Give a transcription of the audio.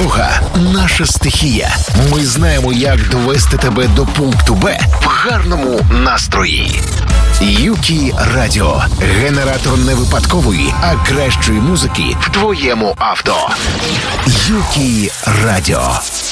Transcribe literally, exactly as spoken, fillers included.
дорога – наша стихія. Ми знаємо, як довести тебе до пункту Б в гарному настрої. Юкі Радіо. Генератор не випадкової, а кращої музики в твоєму авто. Юкі Радіо.